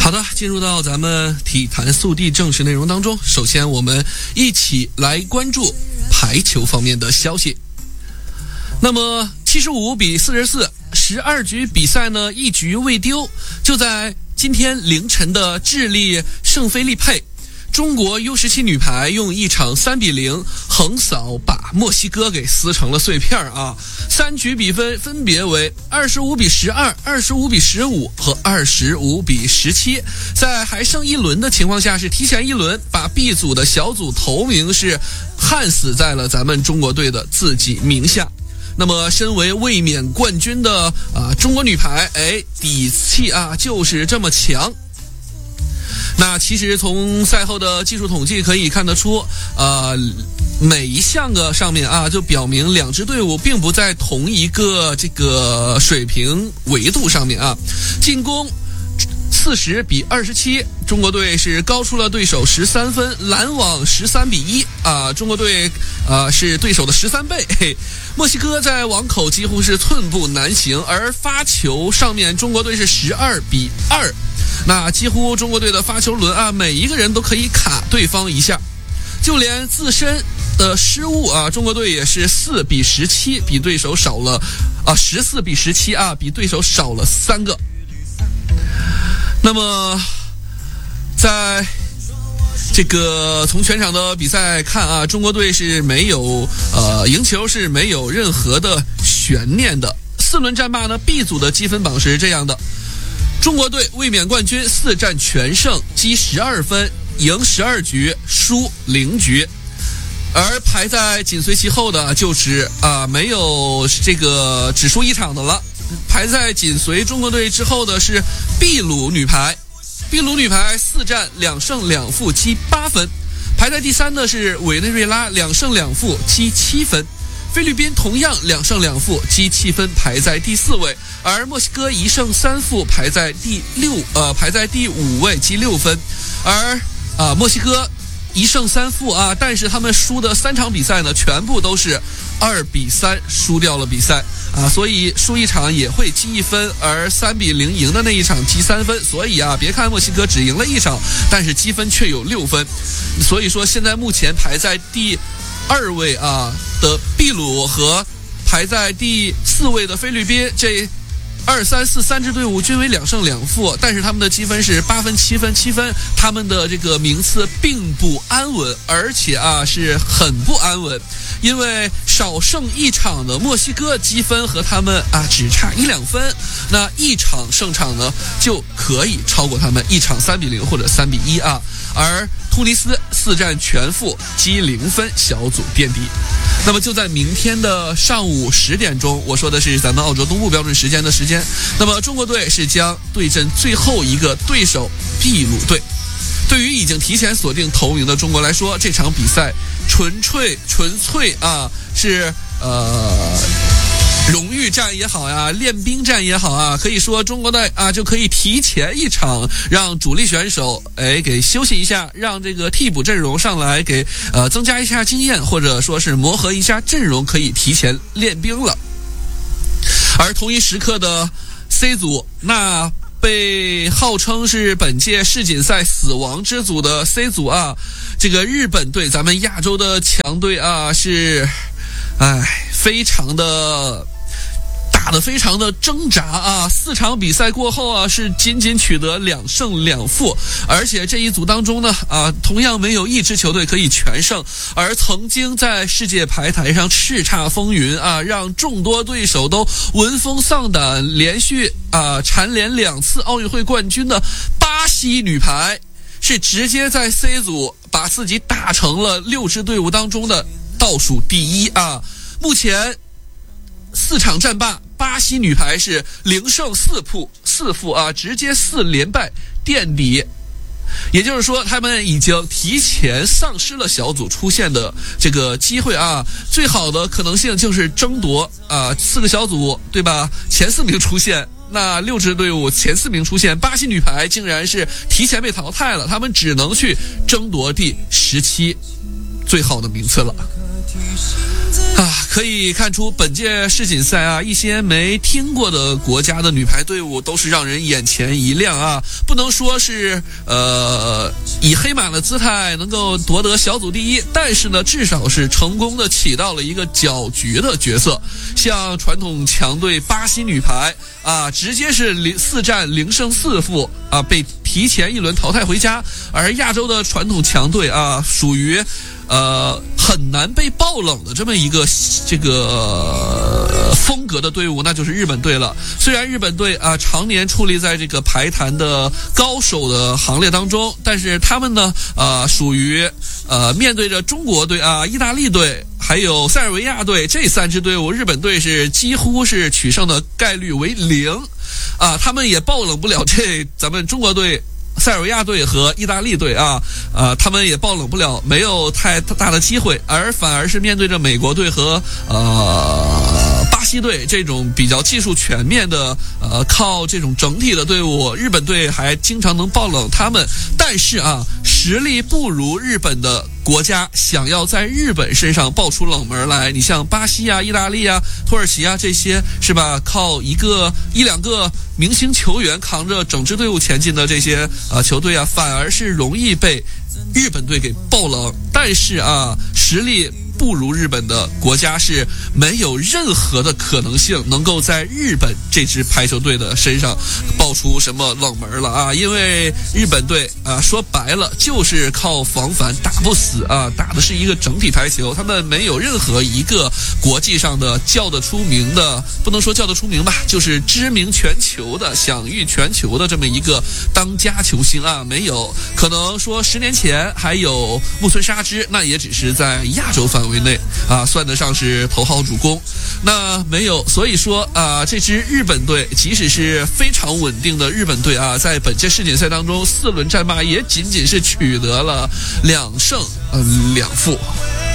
好的，进入到咱们体坛速递正式内容当中。首先，我们一起来关注排球方面的消息。那么75比44 12局比赛呢，一局未丢。就在今天凌晨的智利圣菲利佩，中国 U17 女排用一场3比0横扫把墨西哥给撕成了碎片啊！3局比分分别为25比12、25比15和25比17。在还剩一轮的情况下，是提前一轮把 B 组的小组头名是焊死在了咱们中国队的自己名下。那么身为卫冕冠军的中国女排，底气就是这么强。那其实从赛后的技术统计可以看得出，每一项的上面就表明两支队伍并不在同一个这个水平维度上面啊。进攻40比27，中国队是高出了对手13分，拦网13比1中国队是对手的13倍。墨西哥在网口几乎是寸步难行，而发球上面中国队是12比2。那几乎中国队的发球轮每一个人都可以卡对方一下，就连自身的失误中国队也是4比17，比对手少了14比17比对手少了3个。那么在这个从全场的比赛看中国队是没有赢球是没有任何的悬念的。4轮战罢呢 ，B 组的积分榜是这样的：中国队卫冕冠军4战全胜，积12分，赢12局，输0局。而排在紧随其后的就是没有这个只输1场的了。排在紧随中国队之后的是秘鲁女排，秘鲁女排4战2胜2负，积8分。排在第3的是委内瑞拉2胜2负，积7分。菲律宾同样2胜2负，积7分，排在第4位。而墨西哥1胜3负，排在第5位，积6分。而墨西哥1胜3负但是他们输的3场比赛呢，全部都是2比3输掉了比赛所以输一场也会积1分，而3比0赢的那一场积3分。所以别看墨西哥只赢了一场，但是积分却有6分。所以说现在目前排在第2位的秘鲁和排在第4位的菲律宾，这2、3、4三支队伍均为2胜2负，但是他们的积分是8分、7分、7分，他们的这个名次并不安稳，而且是很不安稳，因为少胜一场的墨西哥积分和他们只差1-2分，那一场胜场呢就可以超过他们，一场3比0或者3比1而突尼斯4战全负，积0分，小组垫底。那么就在明天的上午10点钟，我说的是咱们澳洲东部标准时间的时间，那么中国队是将对阵最后一个对手秘鲁队。对于已经提前锁定头名的中国来说，这场比赛纯粹是荣誉战也好呀，练兵战也好可以说中国队就可以提前一场让主力选手给休息一下，让这个替补阵容上来给增加一下经验，或者说是磨合一下阵容，可以提前练兵了。而同一时刻的 C 组，那被号称是本届世锦赛死亡之组的 C 组这个日本队，咱们亚洲的强队是非常的打得非常的挣扎4场比赛过后是仅仅取得2胜2负，而且这一组当中呢同样没有一支球队可以全胜，而曾经在世界排台上叱咤风云让众多对手都闻风丧胆，连续蝉联2次奥运会冠军的巴西女排，是直接在 C 组把自己打成了6支队伍当中的倒数第1目前4场战罢，巴西女排是0胜4负直接4连败垫底。也就是说，他们已经提前丧失了小组出线的这个机会最好的可能性就是争夺4个小组，对吧？前4名出线。那6支队伍前4名出现，巴西女排竟然是提前被淘汰了，他们只能去争夺第17最好的名次了。 可以看出本届世锦赛啊，一些没听过的国家的女排队伍都是让人眼前一亮啊！不能说是以黑马的姿态能够夺得小组第一，但是呢，至少是成功的起到了一个搅局的角色。像传统强队巴西女排啊，直接是4战0胜4负啊，被提前一轮淘汰回家。而亚洲的传统强队啊，属于很难被爆冷的这么一个风格的队伍，那就是日本队了。虽然日本队啊常年矗立在这个排坛的高手的行列当中，但是他们呢属于面对着中国队啊、意大利队还有塞尔维亚队这3支队伍，日本队是几乎是取胜的概率为0啊，他们也爆冷不了咱们中国队、塞尔维亚队和意大利队啊，他们也爆冷不了，没有太大的机会，反而是面对着美国队和巴西队这种比较技术全面的靠这种整体的队伍，日本队还经常能爆冷他们。但是啊，实力不如日本的国家想要在日本身上爆出冷门来，你像巴西啊、意大利啊、土耳其啊这些是吧？靠一两个明星球员扛着整支队伍前进的这些球队啊，反而是容易被日本队给爆冷。但是啊，实力不如日本的国家是没有任何的可能性能够在日本这支排球队的身上爆出什么冷门了啊！因为日本队啊，说白了就是靠防反打不死啊，打的是一个整体排球，他们没有任何一个国际上的叫得出名的，不能说叫得出名吧，就是知名全球的、享誉全球的这么一个当家球星啊，没有。可能说10年前还有木村沙织，那也只是在亚洲范围内啊，算得上是头号主攻。那没有，所以说啊，这支日本队即使是非常稳定的日本队啊，在本届世锦赛当中4轮战罢，也仅仅是取得了2胜2负。